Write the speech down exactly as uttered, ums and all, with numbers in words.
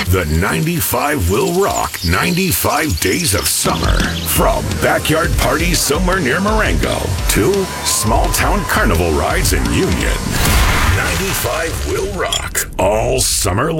The ninety-five will rock ninety-five days of summer. From backyard parties somewhere near Marengo to small town carnival rides in Union. ninety-five will rock all summer long.